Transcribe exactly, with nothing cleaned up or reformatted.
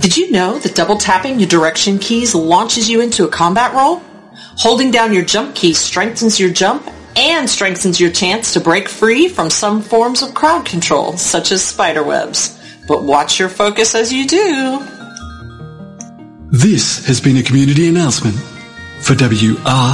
Did you know that double tapping your direction keys launches you into a combat roll? Holding down your jump key strengthens your jump and strengthens your chance to break free from some forms of crowd control, such as spiderwebs. But watch your focus as you do. This has been a community announcement for W R